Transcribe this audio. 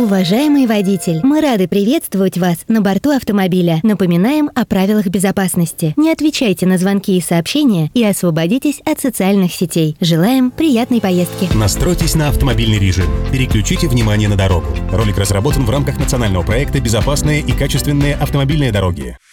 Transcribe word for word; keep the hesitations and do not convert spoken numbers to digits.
Уважаемый водитель, мы рады приветствовать вас на борту автомобиля. Напоминаем о правилах безопасности. Не отвечайте на звонки и сообщения и освободитесь от социальных сетей. Желаем приятной поездки. Настройтесь на автомобильный режим. Переключите внимание на дорогу. Ролик разработан в рамках национального проекта «Безопасные и качественные автомобильные дороги».